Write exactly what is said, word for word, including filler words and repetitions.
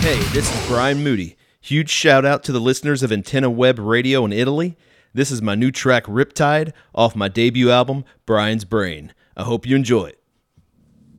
Hey, this is Brian Moody. Huge shout out to the listeners of Antenna Web Radio in Italy. This is my new track Riptide off my debut album, Brian's Brain. I hope you enjoy it.